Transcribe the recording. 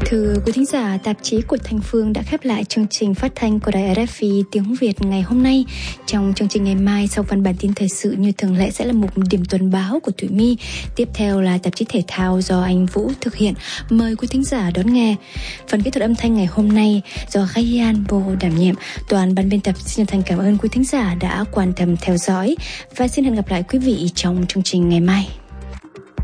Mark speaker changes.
Speaker 1: Thưa quý thính giả, tạp chí của Thanh Phương đã khép lại chương trình phát thanh của đài RFI tiếng Việt ngày hôm nay. Trong chương trình ngày mai, sau phần bản tin thời sự như thường lệ sẽ là một điểm tuần báo của Thủy My. Tiếp theo là tạp chí thể thao do anh Vũ thực hiện. Mời quý thính giả đón nghe. Phần kỹ thuật âm thanh ngày hôm nay do Gaian Bo đảm nhiệm. Toàn ban biên tập xin chân thành cảm ơn quý thính giả đã quan tâm theo dõi và xin hẹn gặp lại quý vị trong chương trình ngày mai.